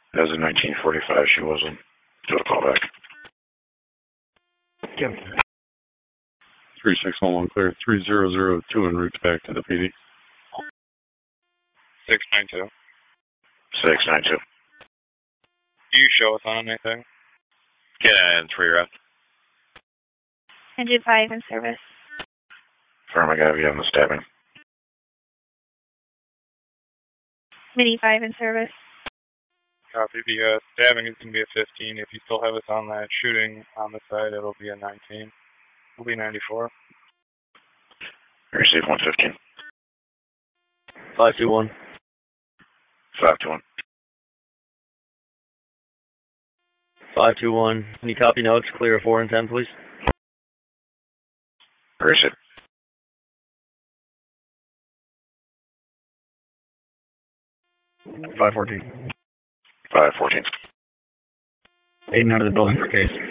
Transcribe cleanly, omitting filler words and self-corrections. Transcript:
As of 1945, she wasn't. Do a call back. Kim. 3611 clear. 3002 en route back to the PD. 692. 692. Do you show us on anything? Yeah, and 3 route. Engine 5 in service. Firm, I got you on the stabbing. Mini 5 in service. Copy. The stabbing is going to be a 15. If you still have us on that shooting on the side, it'll be a 19. It'll be 94. Receive 115. 521. 521. 521. Can you copy notes? Clear 4 and 10, please. Receive. 514. 514. Aiden out of the building for case.